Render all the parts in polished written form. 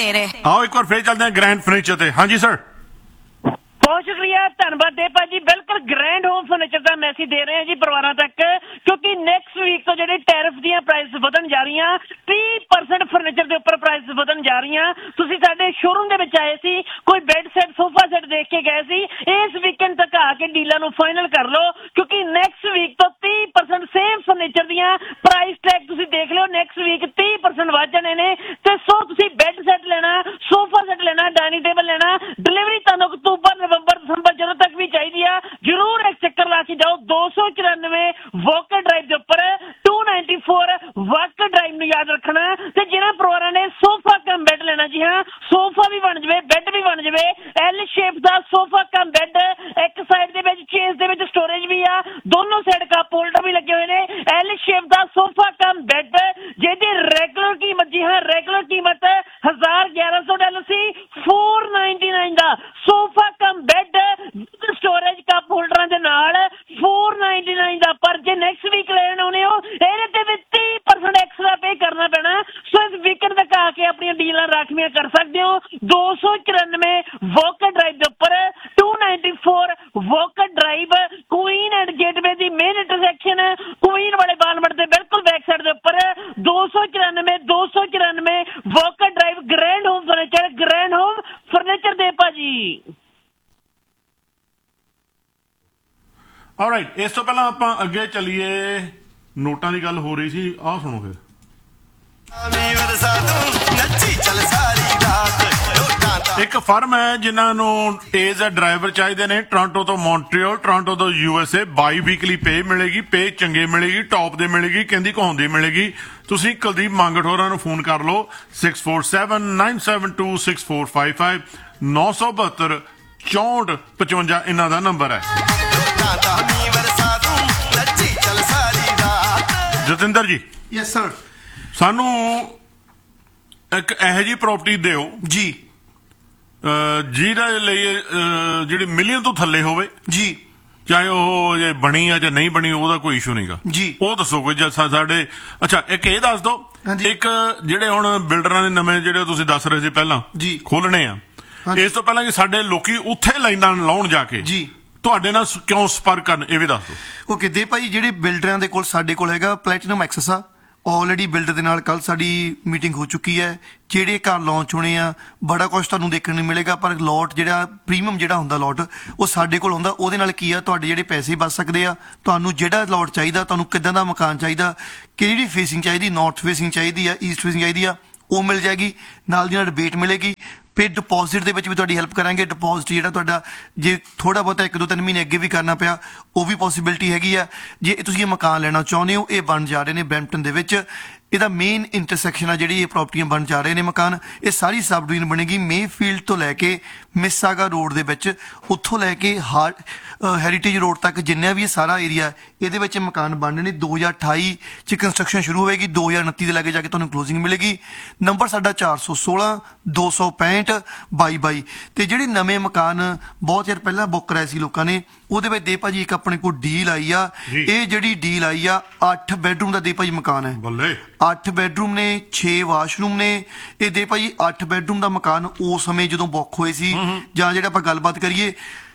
ਦੇ ਰਹੇ। आओ एक बार फिर चलते हैं ग्रैंड फर्नीचर ते। हाँ जी सर, बहुत शुक्रिया, धन्यवाद देपा जी। बिल्कुल ग्रैंड होम फर्नीचर का मैसेज दे रहे हैं जी परिवारों तक, क्योंकि नैक्सट वीक तो जो टैरिफ दी प्राइस ਵਧਣ जा रही 30% फर्नीचर के उपर प्राइस ਵਧਣ जा रही। तुसीं साडे शोरूम दे विच आए सी, कोई बैड सैट सोफा सैट देख के गए सी। इस वीकेंड तक आके डीलां नूं फाइनल कर लो, क्योंकि नैक्सट वीक तो 30% सेम फर्नीचर दियां प्राइस टैग तुसीं देख लिओ। नैक्सट वीक 30% वध जाने ने ते सो तुसीं बैड सैट लेना, सोफा सैट लेना, डाइनिंग टेबल लेना, डिलीवरी तुहानूं अक्तूबर नवंबर दिसंबर ਜਦੋਂ तक भी चाहिए जरूर एक चक्कर ला के जाओ। 294 वॉकर ड्राइव के उपर 294 वॉकर ड्राइव नूं याद रखना। ते जिन्हां परिवारां ने सोफा कम बैड लेना, जी हाँ सोफा भी बन जाए, बैड भी बन जाए, एल शेप का सोफा कम बैड, एक साइड दे विच चेस दे विच स्टोरेज भी आ, दोनों साइड कप होल्डर भी लगे हुए ने। एल शेप का सोफा कम बैड जिहदी रेगुलर कीमत, जी हाँ रेगुलर कीमत $1100 सी, $499 का sofa cum bad storage cup holder के नाल $499 का। पर जे नैक्सट वीक लेने आने हो ਇਹਦੇ ਤੇ भी 30% एक्स्ट्रा पे करना पैना। सो इस वीकेंड तक आके अपनी डीलां राखवियां कर सकते हो। 294 वॉकर ड्राइव के उपर 294 walker drive, queen and gateway की मेन इंटरसेक्शन, क्वीन वाले बालमट के बिल्कुल बैक साइड के उपर 294 walker drive, grand home furniture दे भाजी। ऑलराइट, इस तो पहला ਆਪਾਂ ਅੱਗੇ ਚੱਲੀਏ। ਨੋਟਾਂ ਦੀ ਗੱਲ ਹੋ ਰਹੀ ਸੀ, ਆਹ ਸੁਣੋ ਫਿਰ। ਇੱਕ ਫਰਮ ਹੈ ਜਿਨ੍ਹਾਂ ਨੂੰ ਟੇਜ਼ ਡਰਾਈਵਰ ਚਾਹੀਦੇ ਨੇ, ਟੋਰਾਂਟੋ ਤੋਂ ਮੌਂਟਰੀਅਲ, ਟੋਰਾਂਟੋ ਤੋਂ USA। ਬਾਈ ਵੀਕਲੀ ਪੇ ਮਿਲੇਗੀ, ਪੇ ਚੰਗੇ ਮਿਲੇਗੀ, ਟੌਪ ਦੇ ਮਿਲੇਗੀ, ਕਹਿੰਦੀ ਕਹਾਉਂਦੀ ਮਿਲੇਗੀ। ਤੁਸੀਂ ਕੁਲਦੀਪ ਮੰਗਟ ਹੋਰਾਂ ਨੂੰ ਫੋਨ ਕਰ ਲਓ 647972 6455 972 6455 ਇਹਨਾਂ ਦਾ ਨੰਬਰ ਹੈ। ਜਤਿੰਦਰ ਜੀ, ਯੈਸ ਸਰ, ਸਾਨੂੰ ਇੱਕ ਇਹੋ ਜਿਹੀ ਪ੍ਰਾਪਰਟੀ ਦਿਓ ਜੀ ਜਿਹਦੇ ਲਈ ਜਿਹੜੀ ਮਿਲੀਅਨ ਤੋਂ ਥੱਲੇ ਹੋਵੇ ਜੀ, ਚਾਹੇ ਉਹ ਜੇ ਬਣੀ ਆ ਜਾਂ ਨਹੀਂ ਬਣੀ, ਉਹਦਾ ਕੋਈ ਇਸ਼ੂ ਨਹੀਂਗਾ ਜੀ। ਉਹ ਦੱਸੋ ਕੋਈ ਸਾਡੇ। ਅੱਛਾ, ਇੱਕ ਇਹ ਦੱਸ ਦਿਓ, ਇੱਕ ਜਿਹੜੇ ਹੁਣ ਬਿਲਡਰਾਂ ਦੇ ਨਵੇਂ ਜਿਹੜੇ ਤੁਸੀਂ ਦੱਸ ਰਹੇ ਸੀ ਪਹਿਲਾਂ ਜੀ ਖੋਲਣੇ ਆ, ਇਸ ਤੋਂ ਪਹਿਲਾਂ ਕਿ ਸਾਡੇ ਲੋਕੀ ਉੱਥੇ ਲਾਈਨਾਂ ਲਾਉਣ ਜਾ ਕੇ ਜੀ ਤੁਹਾਡੇ ਨਾਲ ਕਿਉਂ ਸੰਪਰਕ ਕਰਨ, ਇਹ ਵੀ ਦੱਸ ਦਿਓ। ਓਕੇ ਦੇ ਭਾਈ, ਜਿਹੜੇ ਬਿਲਡਰਾਂ ਦੇ ਕੋਲ ਸਾਡੇ ਕੋਲ ਹੈਗਾ ਪਲੈਟੀਨਮ ਐਕਸੈਸ ਆ। ਆਲਰੇਡੀ ਬਿਲਡਰ ਦੇ ਨਾਲ ਕੱਲ ਸਾਡੀ ਮੀਟਿੰਗ ਹੋ ਚੁੱਕੀ ਹੈ। ਜਿਹੜੇ ਘਰ ਲਾਂਚ ਹੋਣੇ ਆ, ਬੜਾ ਕੁਛ ਤੁਹਾਨੂੰ ਦੇਖਣ ਨੂੰ ਮਿਲੇਗਾ, ਪਰ ਲੋਟ ਜਿਹੜਾ ਪ੍ਰੀਮੀਅਮ ਜਿਹੜਾ ਹੁੰਦਾ ਲੋਟ, ਉਹ ਸਾਡੇ ਕੋਲ ਹੁੰਦਾ। ਉਹਦੇ ਨਾਲ ਕੀ ਆ, ਤੁਹਾਡੇ ਜਿਹੜੇ ਪੈਸੇ ਬਚ ਸਕਦੇ ਆ। ਤੁਹਾਨੂੰ ਜਿਹੜਾ ਲੋਟ ਚਾਹੀਦਾ, ਤੁਹਾਨੂੰ ਕਿੱਦਾਂ ਦਾ ਮਕਾਨ ਚਾਹੀਦਾ, ਕਿਹੜੀ ਫੇਸਿੰਗ ਚਾਹੀਦੀ, ਨਾਰਥ ਫੇਸਿੰਗ ਚਾਹੀਦੀ ਆ, ਈਸਟ ਫੇਸਿੰਗ ਚਾਹੀਦੀ ਆ, ਉਹ ਮਿਲ ਜਾਏਗੀ। ਨਾਲ ਦੀ ਨਾਲ ਰਿਬੇਟ ਮਿਲੇਗੀ। ਫਿਰ ਡਿਪੋਜ਼ਿਟ ਦੇ ਵਿੱਚ ਵੀ ਤੁਹਾਡੀ ਹੈਲਪ ਕਰਾਂਗੇ। ਡਿਪੋਜ਼ਿਟ ਜਿਹੜਾ ਤੁਹਾਡਾ ਜੇ ਥੋੜਾ ਬਹੁਤਾ 1-2-3 ਮਹੀਨੇ ਅੱਗੇ ਵੀ ਕਰਨਾ ਪਿਆ, ਉਹ ਵੀ ਪੋਸੀਬਿਲਿਟੀ ਹੈਗੀ ਆ। ਜੇ ਤੁਸੀਂ ਇਹ ਮਕਾਨ ਲੈਣਾ ਚਾਹੁੰਦੇ ਹੋ, ਇਹ ਬਣ ਜਾ ਰਹੇ ਨੇ ਬਰੈਂਪਟਨ ਦੇ ਵਿੱਚ। ਇਹਦਾ ਮੇਨ ਇੰਟਰਸੈਕਸ਼ਨ ਆ, ਜਿਹੜੀ ਇਹ ਪ੍ਰਾਪਰਟੀਆਂ ਬਣ ਜਾ ਰਹੇ ਨੇ ਮਕਾਨ, ਇਹ ਸਾਰੀ ਸਬ ਡਿਵੀਜ਼ਨ ਬਣੇਗੀ ਮੇਫੀਲਡ ਤੋਂ ਲੈ ਕੇ ਮਿਸਾਗਾ ਰੋਡ ਦੇ ਵਿੱਚ, ਉੱਥੋਂ ਲੈ ਕੇ ਹੈਰੀਟੇਜ ਰੋਡ ਤੱਕ ਜਿੰਨਾ ਵੀ ਇਹ ਸਾਰਾ ਏਰੀਆ, ਇਹਦੇ ਵਿੱਚ ਮਕਾਨ ਬਣਨੇ ਨੇ। 2028 ਚ ਕੰਸਟਰਕਸ਼ਨ ਸ਼ੁਰੂ ਹੋਵੇਗੀ, 2029 ਦੇ ਲਾਗੇ ਜਾ ਕੇ ਤੁਹਾਨੂੰ ਕਲੋਜ਼ਿੰਗ ਮਿਲੇਗੀ। ਨੰਬਰ ਸਾਡਾ 416 265 2222। ਤੇ ਜਿਹੜੇ ਨਵੇਂ ਮਕਾਨ ਬਹੁਤ ਚਿਰ ਪਹਿਲਾਂ ਬੁੱਕ ਕਰਾਏ ਸੀ ਲੋਕਾਂ ਨੇ, ਉਹਦੇ ਵਿੱਚ ਦੇ ਭਾਜੀ ਇੱਕ ਆਪਣੇ ਕੋਲ ਡੀਲ ਆਈ ਆ। ਇਹ ਜਿਹੜੀ ਡੀਲ ਆਈ ਆ 8 ਬੈਡਰੂਮ ਦਾ ਦੇ ਭਾਜੀ ਮਕਾਨ ਹੈ। ਬੱਲੇ 8 ਬੈਡਰੂਮ ਨੇ, 6 ਵਾਸ਼ਰੂਮ ਨੇ। ਇਹ ਦੇ ਭਾਜੀ 8 ਬੈਡਰੂਮ ਦਾ ਮਕਾਨ ਉਸ ਸਮੇਂ ਜਦੋਂ ਬੁੱਕ ਹੋਏ ਸੀ, ਜਾਂ ਜਿਹੜਾ ਆਪਾਂ ਗੱਲਬਾਤ ਕਰੀਏ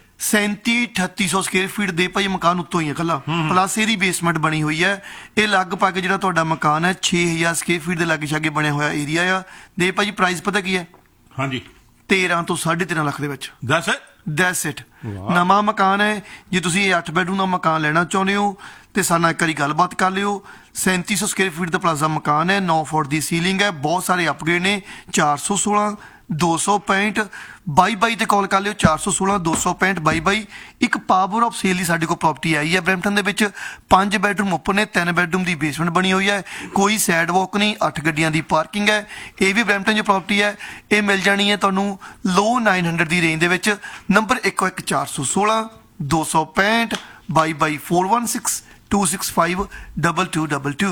37-3800 ਸਕੁਅਰ ਫੀਟ ਦੇ ਭਾਈ ਮਕਾਨ ਉੱਤੋਂ ਹੀ ਹੈ ਕੱਲਾ, ਪਲੱਸ ਇਹਦੀ ਬੇਸਮੈਂਟ ਬਣੀ ਹੋਈ ਹੈ। ਇਹ ਲਗਭਗ ਜਿਹੜਾ ਤੁਹਾਡਾ ਮਕਾਨ ਹੈ 6000 ਸਕੁਅਰ ਫੀਟ ਦੇ ਲਾਗੇ ਛਾਗੇ ਬਣਿਆ ਹੋਇਆ ਏਰੀਆ ਆ। ਦੇ ਭਾਜੀ ਪ੍ਰਾਈਸ ਪਤਾ ਕੀ ਹੈ? ਹਾਂਜੀ, 13 ਤੋਂ 13.5 ਲੱਖ ਦੇ ਵਿੱਚ। That's it. ਨਵਾਂ ਮਕਾਨ ਹੈ। ਜੇ ਤੁਸੀਂ ਇਹ 8 ਬੈਡਰੂਮ ਦਾ ਮਕਾਨ ਲੈਣਾ ਚਾਹੁੰਦੇ ਹੋ ਤੇ ਸਾਡੇ ਨਾਲ ਇੱਕ ਵਾਰੀ ਗੱਲਬਾਤ ਕਰ ਲਿਓ। 3700 ਸਕੁਅਰ ਫੀਟ ਦਾ ਪਲਾਜ਼ਾ ਮਕਾਨ ਹੈ, 9 ਫੁੱਟ ਦੀ ਸੀਲਿੰਗ ਹੈ, ਬਹੁਤ ਸਾਰੇ ਅਪਗ੍ਰੇਡ ਨੇ। 416 265 2222 ਤੇ ਕਾਲ ਕਰ ਲਿਓ। 416 265 2222। ਇੱਕ ਪਾਵਰ ਆਫ ਸੇਲ ਦੀ ਸਾਡੇ ਕੋਲ ਪ੍ਰਾਪਰਟੀ ਆਈ ਹੈ ਬਰੈਂਪਟਨ ਦੇ ਵਿੱਚ। 5 ਬੈਡਰੂਮ ਉੱਪਰ ਨੇ, 3 ਬੈਡਰੂਮ ਦੀ ਬੇਸਮੈਂਟ ਬਣੀ ਹੋਈ ਹੈ, ਕੋਈ ਸਾਈਡ ਵਾਕ ਨਹੀਂ, 8 ਗੱਡੀਆਂ ਦੀ ਪਾਰਕਿੰਗ ਹੈ। ਇਹ ਵੀ ਬਰੈਂਪਟਨ 'ਚ ਪ੍ਰਾਪਰਟੀ ਹੈ। ਇਹ ਮਿਲ ਜਾਣੀ ਹੈ ਤੁਹਾਨੂੰ ਲੋ 900 ਦੀ ਰੇਂਜ ਦੇ ਵਿੱਚ। ਨੰਬਰ 416 265 2222 416 265 2222।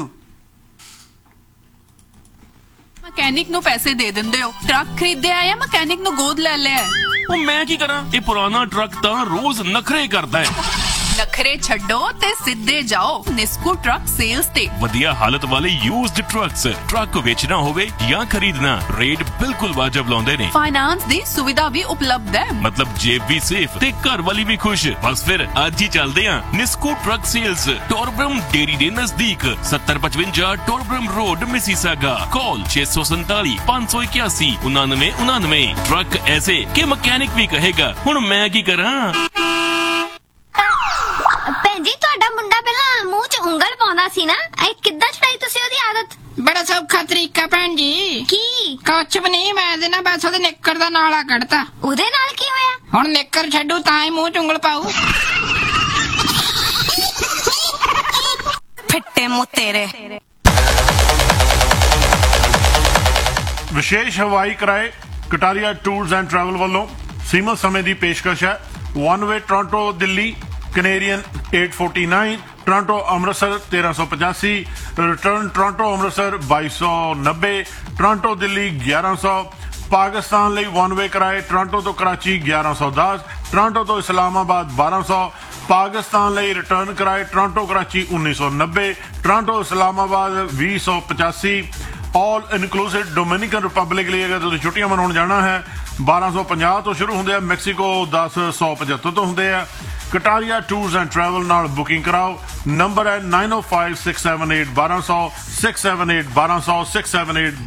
ਮਕੈਨਿਕ ਨੂੰ ਪੈਸੇ ਦੇ ਦਿੰਦੇ ਹੋ, ਟਰੱਕ ਖਰੀਦਿਆ ਜਾਂ ਮਕੈਨਿਕ ਨੂੰ ਗੋਦ ਲੈ ਲਿਆ? ਉਹ ਮੈਂ ਕੀ ਕਰਾਂ, ਇਹ ਪੁਰਾਣਾ ਟਰੱਕ ਤਾਂ ਰੋਜ਼ ਨਖਰੇ ਕਰਦਾ ਹੈ। ਨਖਰੇ ਛੱਡੋ ਤੇ ਸਿੱਧੇ ਜਾਓ ਨਿਸਕੂ ਟਰੱਕ ਸੇਲਸ ਤੇ। ਵਧੀਆ ਹਾਲਤ ਵਾਲੇ ਯੂਜ਼ਡ ਟਰੱਕਸ, ਟਰੱਕ ਵੇਚਣਾ ਹੋਵੇ ਜਾਂ ਖਰੀਦਣਾ, ਰੇਟ ਬਿਲਕੁਲ ਵਾਜਬ ਲਾਉਂਦੇ ਨੇ। ਫਾਈਨਾਂਸ ਦੀ ਸੁਵਿਧਾ ਵੀ ਉਪਲਬਧ ਹੈ। ਮਤਲਬ ਜੇਬ ਵੀ ਸੇਫ ਤੇ ਘਰ ਵਾਲੀ ਵੀ ਖੁਸ਼। ਬਸ ਫਿਰ ਅੱਜ ਹੀ ਚੱਲਦੇ ਆਂ ਨਿਸਕੂ ਟਰੱਕ ਸੇਲਸ, ਟੋਰਬਰਮ ਡੇਰੀ ਦੇ ਨਜ਼ਦੀਕ, 7055 ਟੋਰਬਰਮ ਰੋਡ, ਮਿਸੀਸਾਗਾ। ਕਾਲ 647 581 9999। ਟਰੱਕ ਐਸੇ ਕਿ ਮਕੈਨਿਕ ਵੀ ਕਹੇਗਾ ਹੁਣ ਮੈਂ ਕੀ ਕਰਾਂ। ਭੈਣ ਜੀ ਤੁਹਾਡਾ ਮੁੰਡਾ ਪਹਿਲਾਂ ਮੂੰਹ 'ਚ ਉਂਗਲ ਪਾਉਂਦਾ ਸੀ ਨਾ, ਇਹ ਕਿੱਦਾਂ ਛੁਡਾਈ ਤੁਸੀਂ ਉਹਦੀ ਆਦਤ? ਬੜਾ ਸੌਖਾ ਤਰੀਕਾ ਭੈਣ ਜੀ। ਕੀ? ਕੁਛ ਵੀ ਨਹੀਂ, ਮੈਂ ਦੇ ਨਾ ਬਸ ਉਹਦੇ ਨਿੱਕਰ ਦਾ ਨਾਲਾ ਕੱਢਤਾ। ਉਹਦੇ ਨਾਲ ਕੀ ਹੋਇਆ? ਹੁਣ ਨਿੱਕਰ ਛੱਡੂ ਤਾਂ ਹੀ ਮੂੰਹ 'ਚ ਉਂਗਲ ਪਾਊ। ਫਿੱਟੇ ਮੂੰਹ ਤੇਰੇ। ਵਿਸ਼ੇਸ਼ ਹਵਾਈ ਕਿਰਾਏ ਕਟਾਰੀਆ ਟੂਰਸ ਐਂਡ ਟਰੈਵਲ ਵੱਲੋਂ ਸੀਮਤ ਸਮੇਂ ਦੀ ਪੇਸ਼ਕਸ਼ ਹੈ। One way Toronto Delhi Canadian 849, Toronto Amritsar 1385, return Toronto Amritsar 2290, Toronto Delhi 1100। Pakistan ਲਈ ਵਨ ਵੇ ਕਿਰਾਏ ਟੋਰਾਂਟੋ ਤੋਂ ਕਰਾਚੀ 1110, ਟੋਰਾਂਟੋ ਤੋਂ ਇਸਲਾਮਾਬਾਦ 1200। ਪਾਕਿਸਤਾਨ ਲਈ ਰਿਟਰਨ ਕਿਰਾਏ ਟੋਰਾਂਟੋ ਕਰਾਚੀ 1990, ਟੋਰਾਂਟੋ ਇਸਲਾਮਾਬਾਦ 2085। ਆਲ ਇਨਕਲੂਸਿਵ ਡੋਮਿਨਿਕਨ ਰਿਪਬਲਿਕ ਲਈ ਅਗਰ ਤੁਸੀਂ ਛੁੱਟੀਆਂ ਮਨਾਉਣ ਜਾਣਾ ਹੈ 1250 ਤੋਂ ਸ਼ੁਰੂ ਹੁੰਦੇ ਆ, ਮੈਕਸੀਕੋ 10175 ਤੋਂ ਹੁੰਦੇ ਆ। ਕਟਾਰੀਆ ਟੂਰਸ ਐਂਡ ਟਰੈਵਲ ਨਾਲ ਬੁਕਿੰਗ ਕਰਾਓ। ਨੰਬਰ ਹੈ 9056781200 6781200 678